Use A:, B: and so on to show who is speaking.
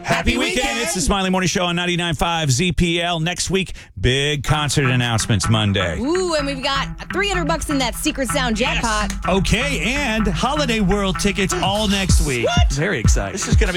A: Happy weekend. It's the Smiley Morning Show on 99.5 ZPL. Next week, big concert announcements Monday.
B: Ooh, and we've got $300 in that Secret Sound jackpot.
C: Okay, and Holiday World tickets all next week.
A: What?
C: Very exciting.
A: This is going to